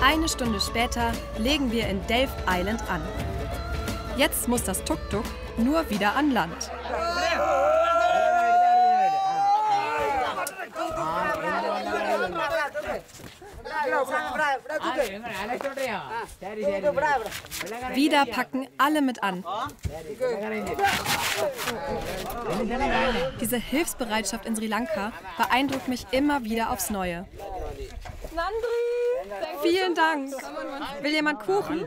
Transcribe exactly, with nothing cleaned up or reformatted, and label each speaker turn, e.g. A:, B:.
A: Eine Stunde später legen wir in Delft Island an. Jetzt muss das Tuk-Tuk nur wieder an Land. Wieder packen alle mit an. Diese Hilfsbereitschaft in Sri Lanka beeindruckt mich immer wieder aufs Neue. Vielen Dank. Will jemand Kuchen?